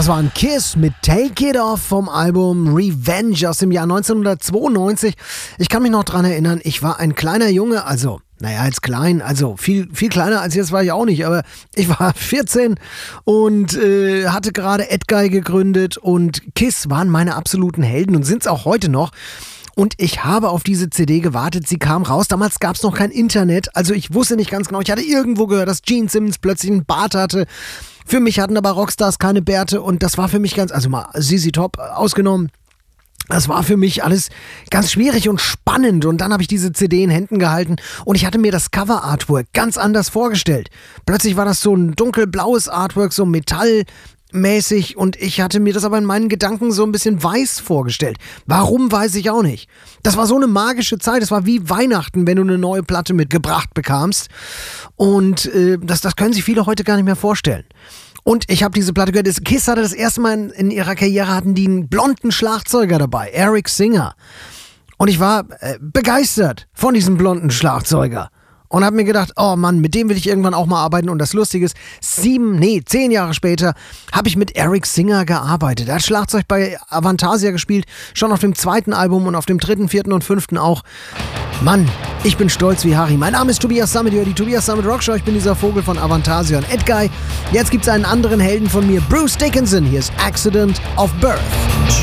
Das war ein Kiss mit Take It Off vom Album Revenge aus dem Jahr 1992. Ich kann mich noch dran erinnern, ich war ein kleiner Junge, also, als klein, also viel kleiner als jetzt war ich auch nicht, aber ich war 14 und hatte gerade Edguy gegründet und Kiss waren meine absoluten Helden und sind es auch heute noch. Und ich habe auf diese CD gewartet, sie kam raus. Damals gab es noch kein Internet, also ich wusste nicht ganz genau. Ich hatte irgendwo gehört, dass Gene Simmons plötzlich einen Bart hatte. Für mich hatten aber Rockstars keine Bärte und das war für mich also mal ZZ Top ausgenommen. Das war für mich alles ganz schwierig und spannend und dann habe ich diese CD in Händen gehalten und ich hatte mir das Cover-Artwork ganz anders vorgestellt. Plötzlich war das so ein dunkelblaues Artwork, so metallmäßig und ich hatte mir das aber in meinen Gedanken so ein bisschen weiß vorgestellt. Warum, weiß ich auch nicht. Das war so eine magische Zeit, es war wie Weihnachten, wenn du eine neue Platte mitgebracht bekamst und das können sich viele heute gar nicht mehr vorstellen. Und ich habe diese Platte gehört, Kiss hatte das erste Mal in ihrer Karriere, hatten die einen blonden Schlagzeuger dabei, Eric Singer. Und ich war begeistert von diesem blonden Schlagzeuger. Und habe mir gedacht, oh Mann, mit dem will ich irgendwann auch mal arbeiten. Und das Lustige ist, 10 Jahre später habe ich mit Eric Singer gearbeitet. Er hat Schlagzeug bei Avantasia gespielt, schon auf dem 2. Album und auf dem 3., 4. und 5. auch. Mann, ich bin stolz wie Harry. Mein Name ist Tobias Sammet, ihr hört die Tobias Sammet Rockshow. Ich bin dieser Vogel von Avantasia und Edguy. Jetzt gibt's einen anderen Helden von mir, Bruce Dickinson. Hier ist Accident of Birth.